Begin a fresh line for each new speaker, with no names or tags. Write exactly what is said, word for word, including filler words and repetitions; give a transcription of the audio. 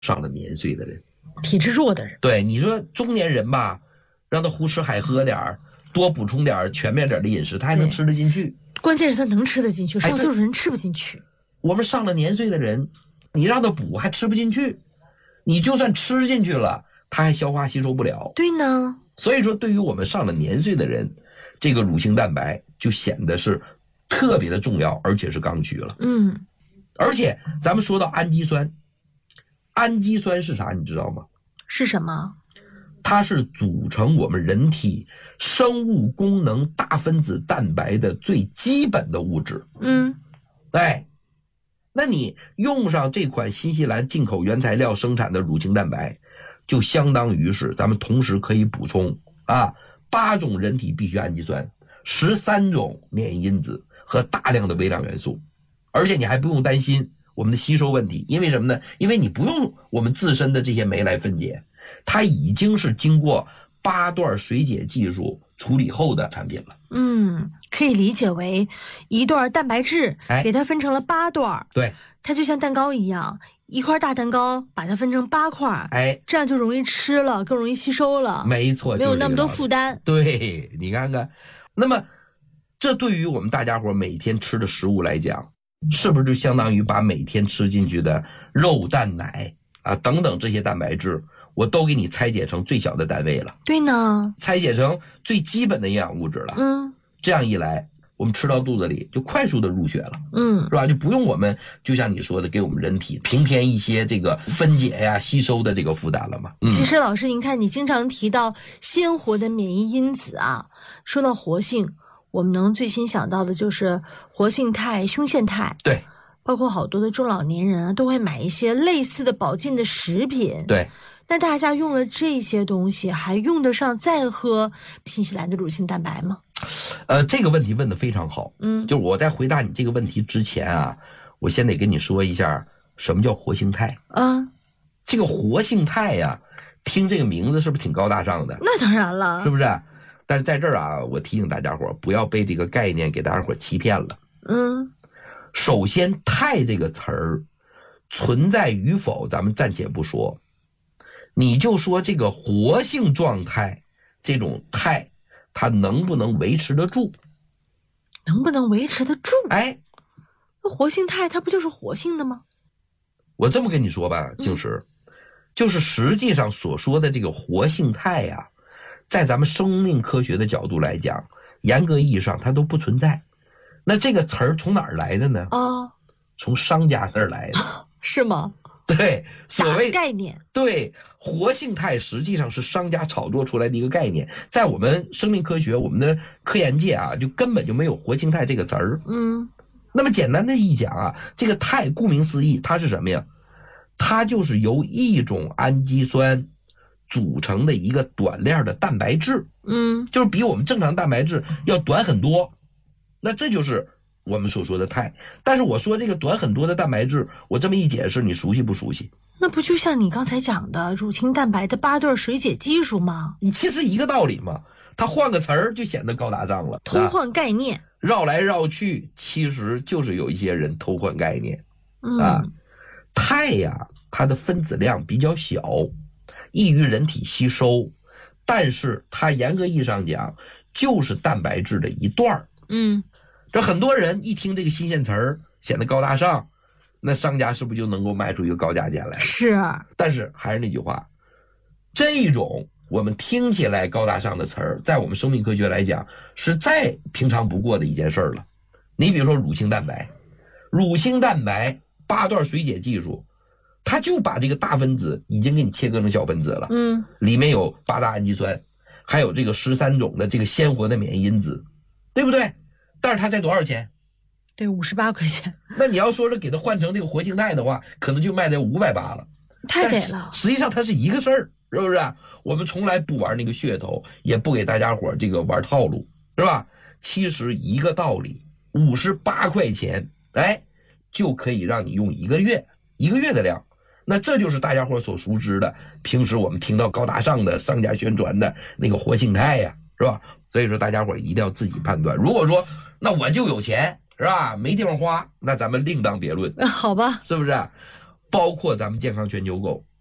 上了年岁的人，
体质弱的人。
对，你说中年人吧，让他胡吃海喝点儿，多补充点儿全面点的饮食，他还能吃得进去。
关键是他能吃得进去，上岁数人吃不进去。哎，
我们上了年岁的人，你让他补还吃不进去，你就算吃进去了，他还消化吸收不了。
对呢。
所以说，对于我们上了年岁的人，这个乳清蛋白就显得是特别的重要，而且是刚需了。
嗯，
而且咱们说到氨基酸，氨基酸是啥？你知道吗？
是什么？
它是组成我们人体生物功能大分子蛋白的最基本的物质。
嗯，
哎，那你用上这款新西兰进口原材料生产的乳清蛋白，就相当于是咱们同时可以补充啊八种人体必需氨基酸、十三种免疫因子和大量的微量元素，而且你还不用担心我们的吸收问题，因为什么呢？因为你不用我们自身的这些酶来分解，它已经是经过八段水解技术处理后的产品了。
嗯，可以理解为一段蛋白质给它分成了八段。
对，
它就像蛋糕一样，一块大蛋糕把它分成八块，
哎，
这样就容易吃了，更容易吸收了。
没错，
没有那么多负担。
对，你看看，那么这对于我们大家伙每天吃的食物来讲，是不是就相当于把每天吃进去的肉、蛋、奶啊等等这些蛋白质，我都给你拆解成最小的单位了？
对呢，
拆解成最基本的营养物质了。
嗯，
这样一来，我们吃到肚子里就快速的入血了，
嗯，
是吧？就不用我们就像你说的，给我们人体平添一些这个分解呀、吸收的这个负担了嘛。嗯、
其实老师，您看，你经常提到鲜活的免疫因子啊，说到活性，我们能最先想到的就是活性肽、胸腺肽。
对，
包括好多的中老年人啊，都会买一些类似的保健的食品。
对。
那大家用了这些东西，还用得上再喝新西兰的乳清蛋白吗？
呃，这个问题问得非常好。
嗯，
就是我在回答你这个问题之前啊，我先得跟你说一下什么叫活性肽。
啊，
这个活性肽呀、啊，听这个名字是不是挺高大上的？
那当然了，
是不是？但是在这儿啊，我提醒大家伙不要被这个概念给大家伙欺骗了。
嗯，
首先，肽这个词儿存在与否，咱们暂且不说。你就说这个活性状态，这种肽，它能不能维持得住？
能不能维持得住？
哎，
那活性肽它不就是活性的吗？
我这么跟你说吧，静石，嗯、就是实际上所说的这个活性肽呀、啊，在咱们生命科学的角度来讲，严格意义上它都不存在。那这个词儿从哪儿来的呢？
哦，
从商家那儿来的，
是吗？
对，所谓
概念，
对，活性肽实际上是商家炒作出来的一个概念，在我们生命科学、我们的科研界啊，就根本就没有活性肽这个词儿。
嗯，
那么简单的一讲啊，这个肽顾名思义，它是什么呀？它就是由一种氨基酸组成的一个短链的蛋白质。
嗯，
就是比我们正常蛋白质要短很多。那这就是我们所说的肽。但是我说这个短很多的蛋白质，我这么一解释，你熟悉不熟悉？
那不就像你刚才讲的乳清蛋白的八段水解技术吗？
你其实一个道理嘛，它换个词儿就显得高大上了，
偷换概念、啊、
绕来绕去，其实就是有一些人偷换概念、
嗯、
啊。肽呀，它的分子量比较小，易于人体吸收，但是它严格意义上讲就是蛋白质的一段。
嗯，
这很多人一听这个新鲜词儿显得高大上，那商家是不是就能够卖出一个高价钱来？
是。
但是还是那句话，这种我们听起来高大上的词儿，在我们生命科学来讲是再平常不过的一件事儿了。你比如说乳清蛋白，乳清蛋白八段水解技术，它就把这个大分子已经给你切割成小分子了。
嗯，
里面有八大氨基酸，还有这个十三种的这个鲜活的免疫因子，对不对？但是它才多少钱？
对，五十八块钱。
那你要说是给它换成这个活性肽的话，可能就卖在五百八了。
太给了。
实际上它是一个事儿，是不是？我们从来不玩那个噱头，也不给大家伙这个玩套路，是吧？其实一个道理，五十八块钱，哎，就可以让你用一个月，一个月的量。那这就是大家伙所熟知的，平时我们听到高大上的商家宣传的那个活性肽呀，是吧？所以说大家伙一定要自己判断。如果说那我就有钱，是吧？没地方花，那咱们另当别论。
好吧，
是不是？ 包括咱们健康全球购。